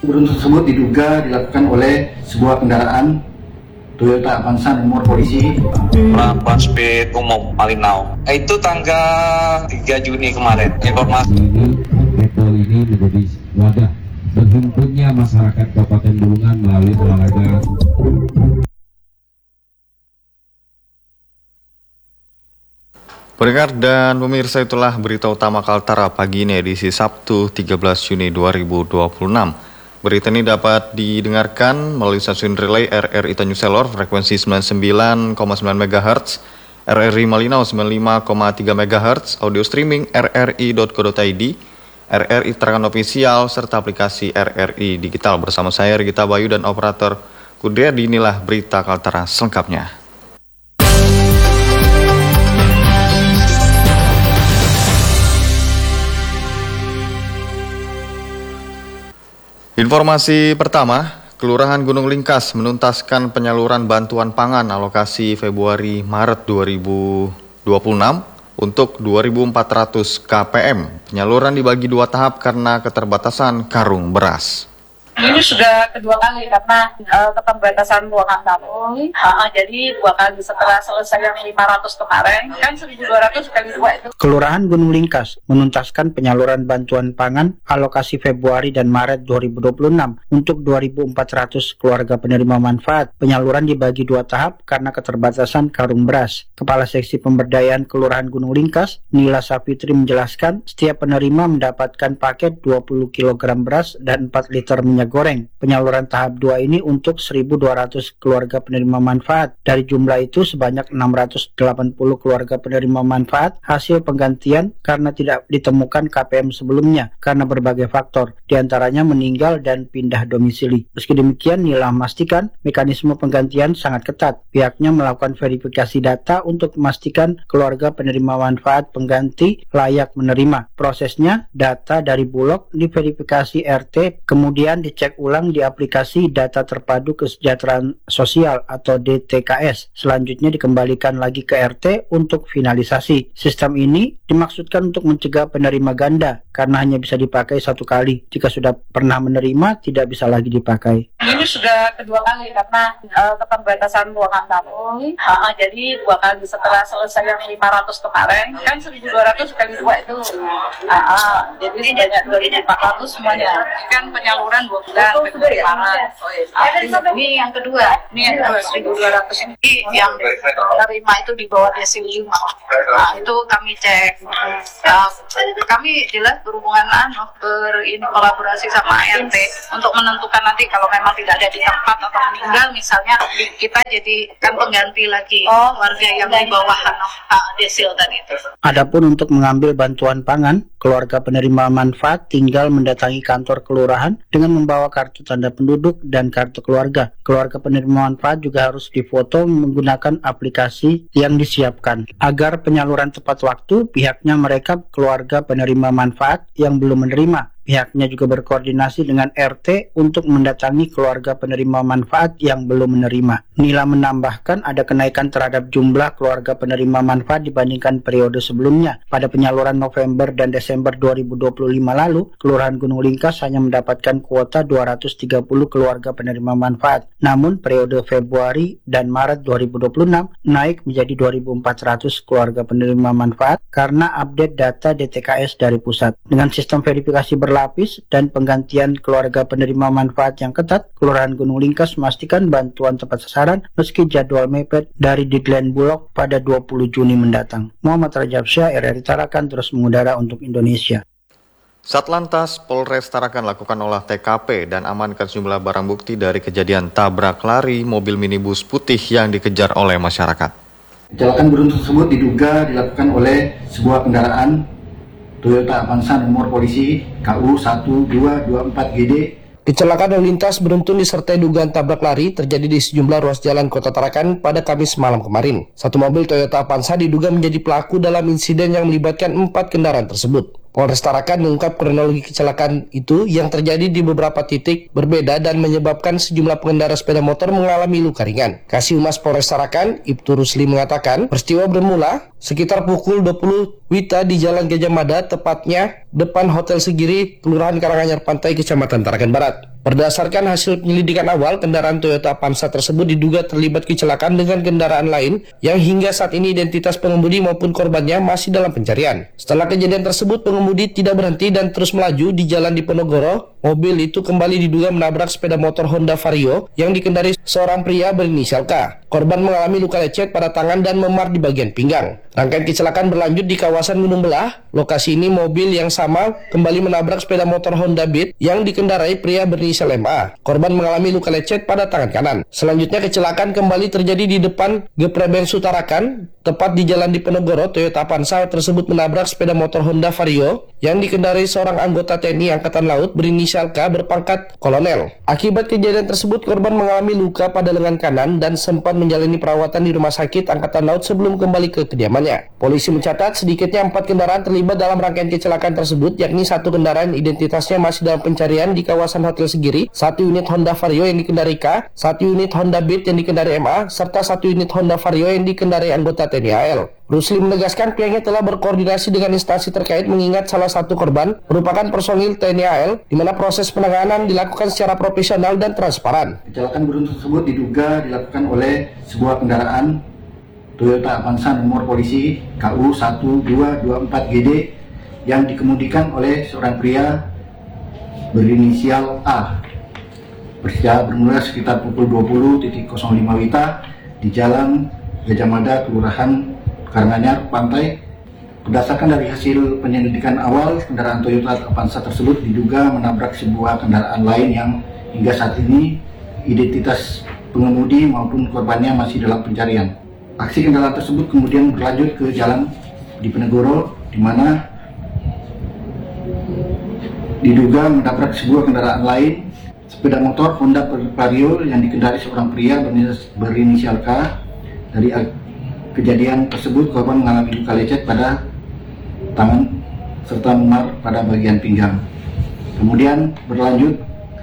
Beruntung tersebut diduga dilakukan oleh sebuah kendaraan Toyota Avanza nomor polisi melakukan speed umum Malinau. Itu tanggal 3 Juni kemarin. Informasi Metro ini menjadi wadah berhimpunnya masyarakat Kabupaten Bulungan melalui olahraga. Pendengar dan pemirsa, itulah berita utama Kaltara pagi ini edisi Sabtu 13 Juni 2026. Berita ini dapat didengarkan melalui stasiun relay RRI Tanjung Selor frekuensi 99,9 MHz, RRI Malinau 95,3 MHz, audio streaming rri.co.id, RRI Tarakan Official, serta aplikasi RRI Digital. Bersama saya Regita Bayu dan operator Kudriadi, inilah berita Kaltara selengkapnya. Informasi pertama, Kelurahan Gunung Lingkas menuntaskan penyaluran bantuan pangan alokasi Februari-Maret 2026 untuk 2.400 KPM. Penyaluran dibagi 2 tahap karena keterbatasan karung beras. Ini sudah kedua kali karena keterbatasan ruangan kami. Jadi 2 kali setelah selesai yang 500 kemarin, kan 1.200 kali 2 itu. Kelurahan Gunung Lingkas menuntaskan penyaluran bantuan pangan alokasi Februari dan Maret 2026 untuk 2.400 keluarga penerima manfaat. Penyaluran dibagi 2 tahap karena keterbatasan karung beras. Kepala Seksi Pemberdayaan Kelurahan Gunung Lingkas, Nila Safitri menjelaskan, setiap penerima mendapatkan paket 20 kg beras dan 4 liter minyak goreng. Penyaluran tahap 2 ini untuk 1.200 keluarga penerima manfaat. Dari jumlah itu sebanyak 680 keluarga penerima manfaat hasil penggantian karena tidak ditemukan KPM sebelumnya karena berbagai faktor, diantaranya meninggal dan pindah domisili. Meski demikian, Nila memastikan mekanisme penggantian sangat ketat. Pihaknya melakukan verifikasi data untuk memastikan keluarga penerima manfaat pengganti layak menerima. Prosesnya, data dari Bulog diverifikasi RT, kemudian dicek ulang di aplikasi Data Terpadu Kesejahteraan Sosial atau DTKS. Selanjutnya dikembalikan lagi ke RT untuk finalisasi. Sistem ini dimaksudkan untuk mencegah penerima ganda karena hanya bisa dipakai 1 kali. Jika sudah pernah menerima, tidak bisa lagi dipakai. Ini sudah kedua kali karena keterbatasan ruangan kami. Jadi 2 kali setelah selesai yang 500 kemarin, kan 1.200 kali 2 itu. Jadi sebanyak 2.400 semuanya. Kan penyaluran 2 bulan Februari Maret. Ini yang kedua. Ini yang kedua 1.200 ini yang terima itu di bawah desil 5. Itu kami cek. Kami jelas berhubungan kolaborasi sama RT untuk menentukan nanti kalau memang tidak ada di tempat atau meninggal misalnya, kita jadikan pengganti lagi warga yang di bawah desil tadi itu. Adapun untuk mengambil bantuan pangan, keluarga penerima manfaat tinggal mendatangi kantor kelurahan dengan membawa kartu tanda penduduk dan kartu keluarga. Keluarga penerima manfaat juga harus difoto menggunakan aplikasi yang disiapkan. Agar penyaluran tepat waktu, pihaknya merekap keluarga penerima manfaat yang belum menerima. Pihaknya juga berkoordinasi dengan RT untuk mendatangi keluarga penerima manfaat yang belum menerima. Nila menambahkan ada kenaikan terhadap jumlah keluarga penerima manfaat dibandingkan periode sebelumnya. Pada penyaluran November dan Desember 2025 lalu, Kelurahan Gunung Lingkas hanya mendapatkan kuota 230 keluarga penerima manfaat. Namun periode Februari dan Maret 2026 naik menjadi 2.400 keluarga penerima manfaat karena update data DTKS dari pusat. Dengan sistem verifikasi berlapis dan penggantian keluarga penerima manfaat yang ketat, Kelurahan Gunung Lingkas memastikan bantuan tepat sasaran meski jadwal mepet dari deadline Bulog pada 20 Juni mendatang. Muhammad Rajabsyah, RRI Tarakan, terus mengudara untuk Indonesia. Satlantas Polres Tarakan lakukan olah TKP dan amankan sejumlah barang bukti dari kejadian tabrak lari mobil minibus putih yang dikejar oleh masyarakat. Kecelakaan beruntun tersebut diduga dilakukan oleh sebuah kendaraan Toyota Avanza nomor polisi KU 1224GD. Kecelakaan lalu lintas beruntun disertai dugaan tabrak lari terjadi di sejumlah ruas jalan Kota Tarakan pada Kamis malam kemarin. Satu mobil Toyota Avanza diduga menjadi pelaku dalam insiden yang melibatkan 4 kendaraan tersebut. Polres Tarakan mengungkap kronologi kecelakaan itu yang terjadi di beberapa titik berbeda dan menyebabkan sejumlah pengendara sepeda motor mengalami luka ringan. Kasih Humas Polres Tarakan, Ibtu Rusli mengatakan, peristiwa bermula sekitar pukul 20 WITA di Jalan Gajah Mada, tepatnya depan Hotel Segiri, Kelurahan Karanganyar Pantai, Kecamatan Tarakan Barat. Berdasarkan hasil penyelidikan awal, kendaraan Toyota Avanza tersebut diduga terlibat kecelakaan dengan kendaraan lain yang hingga saat ini identitas pengemudi maupun korbannya masih dalam pencarian. Setelah kejadian tersebut, pengemudi tidak berhenti dan terus melaju di Jalan Diponegoro. Mobil itu kembali diduga menabrak sepeda motor Honda Vario yang dikendarai seorang pria berinisial K. Korban mengalami luka lecet pada tangan dan memar di bagian pinggang. Rangkaian kecelakaan berlanjut di kawasan Gunung Belah. Lokasi ini mobil yang sama kembali menabrak sepeda motor Honda Beat yang dikendarai pria berinisial MA. Korban mengalami luka lecet pada tangan kanan. Selanjutnya kecelakaan kembali terjadi di depan Gepreben Sutarakan, tepat di Jalan Diponegoro. Toyota Avanza tersebut menabrak sepeda motor Honda Vario yang dikendarai seorang anggota TNI Angkatan Laut berinisial K berpangkat kolonel. Akibat kejadian tersebut, korban mengalami luka pada lengan kanan dan sempat menjalani perawatan di Rumah Sakit Angkatan Laut sebelum kembali ke kediamannya. Polisi mencatat sedikitnya 4 kendaraan terlibat dalam rangkaian kecelakaan tersebut, yakni 1 kendaraan identitasnya masih dalam pencarian di kawasan Hotel Segiri, 1 unit Honda Vario yang dikendarai K, 1 unit Honda Beat yang dikendarai MA, serta 1 unit Honda Vario yang dikendarai anggota TNI AL. Rusli menegaskan pihaknya telah berkoordinasi dengan instansi terkait mengingat salah satu korban merupakan personil TNI AL, di mana proses penanganan dilakukan secara profesional dan transparan. Kecelakaan beruntun tersebut diduga dilakukan oleh sebuah kendaraan Toyota Avanza nomor polisi KU 1224GD yang dikemudikan oleh seorang pria berinisial A. Peristiwa bermula sekitar pukul 20.05 WITA di Jalan Gajah Mada, Kelurahan Karanganyar Pantai. Berdasarkan dari hasil penyelidikan awal, kendaraan Toyota Avanza tersebut diduga menabrak sebuah kendaraan lain yang hingga saat ini identitas pengemudi maupun korbannya masih dalam pencarian. Aksi kendaraan tersebut kemudian berlanjut ke Jalan Diponegoro, di mana diduga menabrak sebuah kendaraan lain, sepeda motor Honda Vario yang dikendarai seorang pria berinisial K. Dari kejadian tersebut, korban mengalami luka lecet pada tangan serta memar pada bagian pinggang. Kemudian berlanjut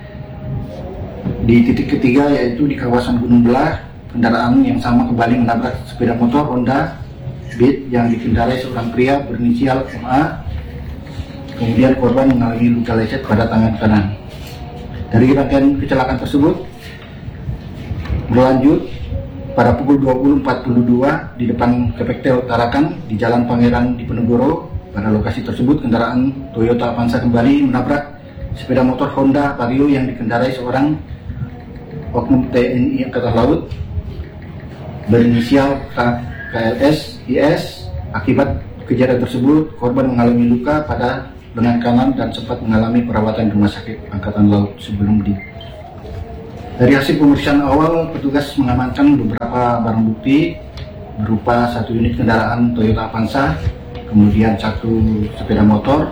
di titik ketiga, yaitu di kawasan Gunung Belah. Kendaraan yang sama kembali menabrak sepeda motor Honda Beat yang dikendarai seorang pria berinisial MA. Kemudian korban mengalami luka lecet pada tangan kanan. Dari rangkaian kecelakaan tersebut berlanjut pada pukul 20.42 di depan Kepektel Tarakan di Jalan Pangeran Diponegoro. Pada lokasi tersebut, kendaraan Toyota Avanza kembali menabrak sepeda motor Honda Vario yang dikendarai seorang oknum TNI Angkatan Laut berinisial KLS IS. Akibat kejadian tersebut, korban mengalami luka pada lengan kanan dan sempat mengalami perawatan di Rumah Sakit Angkatan Laut sebelum Dari hasil pemeriksaan awal, petugas mengamankan beberapa barang bukti berupa 1 unit kendaraan Toyota Avanza, kemudian 1 sepeda motor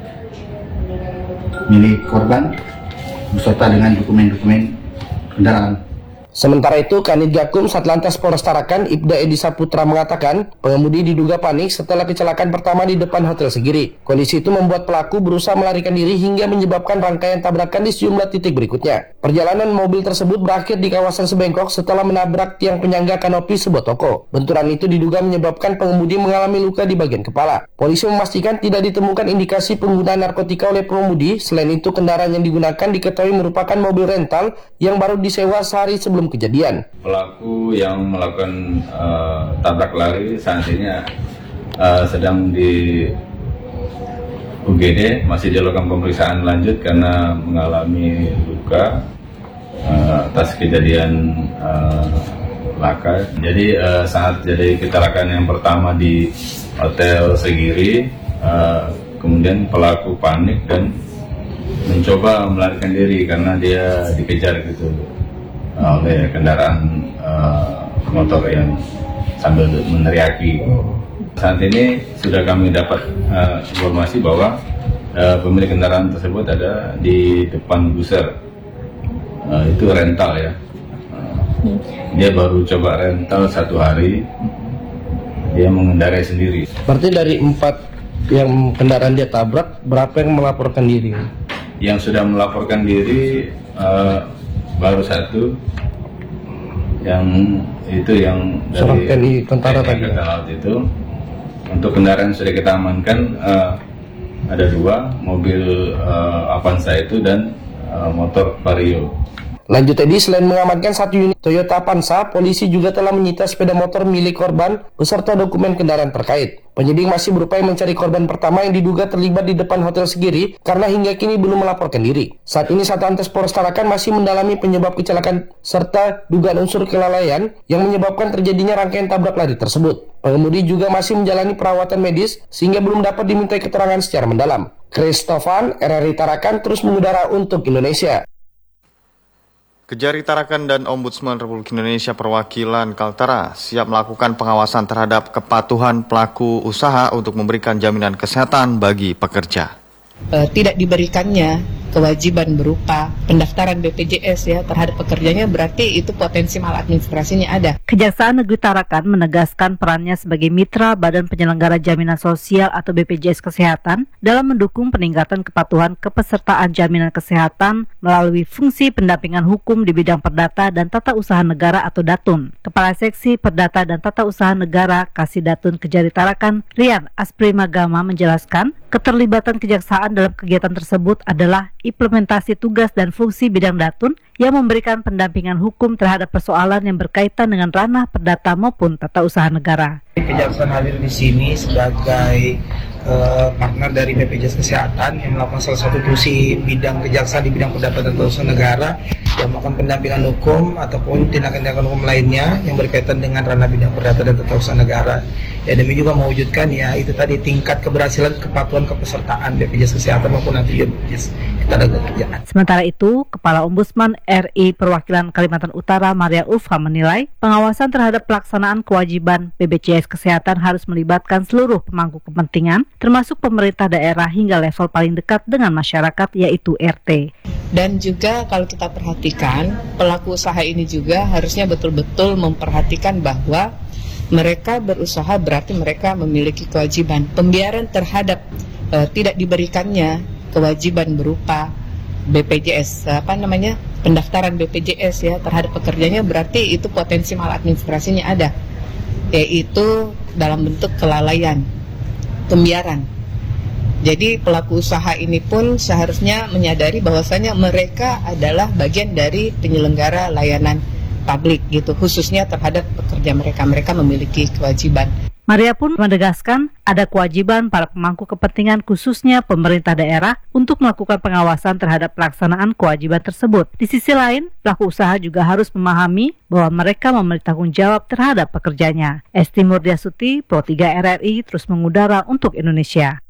milik korban beserta dengan dokumen-dokumen kendaraan. Sementara itu, Kanit Gakum Satlantas Polres Tarakan, Ibda Edi Saputra mengatakan pengemudi diduga panik setelah kecelakaan pertama di depan Hotel Segiri. Kondisi itu membuat pelaku berusaha melarikan diri hingga menyebabkan rangkaian tabrakan di sejumlah titik berikutnya. Perjalanan mobil tersebut berakhir di kawasan Sebengkok setelah menabrak tiang penyangga kanopi sebuah toko. Benturan itu diduga menyebabkan pengemudi mengalami luka di bagian kepala. Polisi memastikan tidak ditemukan indikasi penggunaan narkotika oleh pengemudi. Selain itu, kendaraan yang digunakan diketahui merupakan mobil rental yang baru disewa sehari sebelum kejadian. Pelaku yang melakukan tabrak lari saat ini sedang di UGD, masih dilakukan pemeriksaan lanjut karena mengalami luka atas kejadian laka. Jadi saat jadi kecelakaan yang pertama di Hotel Segiri, kemudian pelaku panik dan mencoba melarikan diri karena dia dikejar gitu oleh kendaraan motor yang sambil meneriaki. Saat ini sudah kami dapat informasi bahwa pemilik kendaraan tersebut ada di depan Buser. Itu rental ya. Dia baru coba rental 1 hari. Dia mengendarai sendiri. Berarti dari 4 yang kendaraan dia tabrak, berapa yang melaporkan diri? Yang sudah melaporkan diri baru 1. Yang itu yang dari TNI Tentara tadi. Angkatan Laut itu. Untuk kendaraan sudah kita amankan ada 2 mobil Avanza itu dan motor Vario. Lanjut Edi, selain mengamankan 1 unit Toyota Avanza, polisi juga telah menyita sepeda motor milik korban beserta dokumen kendaraan terkait. Penyidik masih berupaya mencari korban pertama yang diduga terlibat di depan Hotel Segiri karena hingga kini belum melaporkan diri. Saat ini Satlantas Polres Tarakan masih mendalami penyebab kecelakaan serta dugaan unsur kelalaian yang menyebabkan terjadinya rangkaian tabrak lari tersebut. Pengemudi juga masih menjalani perawatan medis sehingga belum dapat dimintai keterangan secara mendalam. Christofan, RRI Tarakan terus mengudara untuk Indonesia. Kejari Tarakan dan Ombudsman Republik Indonesia Perwakilan Kaltara siap melakukan pengawasan terhadap kepatuhan pelaku usaha untuk memberikan jaminan kesehatan bagi pekerja. Tidak diberikannya kewajiban berupa pendaftaran BPJS ya terhadap pekerjanya, berarti itu potensi maladministrasinya ada. Kejaksaan Negeri Tarakan menegaskan perannya sebagai mitra Badan Penyelenggara Jaminan Sosial atau BPJS Kesehatan dalam mendukung peningkatan kepatuhan kepesertaan jaminan kesehatan melalui fungsi pendampingan hukum di bidang perdata dan tata usaha negara atau Datun. Kepala Seksi Perdata dan Tata Usaha Negara Kasidatun Kejari Tarakan, Rian Asprimagama menjelaskan, keterlibatan kejaksaan dalam kegiatan tersebut adalah implementasi tugas dan fungsi bidang Datun yang memberikan pendampingan hukum terhadap persoalan yang berkaitan dengan ranah perdata maupun tata usaha negara. Kejaksaan hadir di sini sebagai partner dari BPJS Kesehatan yang melakukan salah satu fungsi bidang kejaksaan di bidang perdata dan tata usaha negara yang melakukan pendampingan hukum ataupun tindakan-tindakan hukum lainnya yang berkaitan dengan ranah bidang perdata dan tata usaha negara. Ya, demi juga mewujudkan ya itu tadi tingkat keberhasilan kepatuhan kepesertaan BPJS Kesehatan maupun nanti BPJS Ketenagakerjaan. Sementara itu, Kepala Ombudsman RI Perwakilan Kalimantan Utara Maria Ufha menilai pengawasan terhadap pelaksanaan kewajiban BPJS Kesehatan harus melibatkan seluruh pemangku kepentingan, termasuk pemerintah daerah hingga level paling dekat dengan masyarakat yaitu RT. Dan juga kalau kita perhatikan, pelaku usaha ini juga harusnya betul-betul memperhatikan bahwa mereka berusaha berarti mereka memiliki kewajiban. Pembiaran terhadap tidak diberikannya kewajiban berupa BPJS, pendaftaran BPJS ya terhadap pekerjanya, berarti itu potensi maladministrasinya ada, yaitu dalam bentuk kelalaian, pembiaran. Jadi pelaku usaha ini pun seharusnya menyadari bahwasanya mereka adalah bagian dari penyelenggara layanan publik gitu, khususnya terhadap pekerja mereka memiliki kewajiban. Maria pun menegaskan ada kewajiban para pemangku kepentingan khususnya pemerintah daerah untuk melakukan pengawasan terhadap pelaksanaan kewajiban tersebut. Di sisi lain, pelaku usaha juga harus memahami bahwa mereka memiliki tanggung jawab terhadap pekerjanya. Esti Murdiasuti, Pro 3 RRI terus mengudara untuk Indonesia.